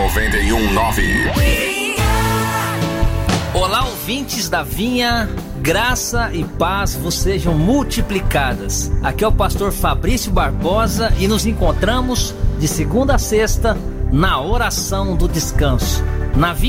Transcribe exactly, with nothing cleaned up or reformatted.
noventa e um nove. Olá, ouvintes da Vinha, graça e paz vos sejam multiplicadas. Aqui é o pastor Fabrício Barbosa e nos encontramos de segunda a sexta na oração do descanso. Na Vinha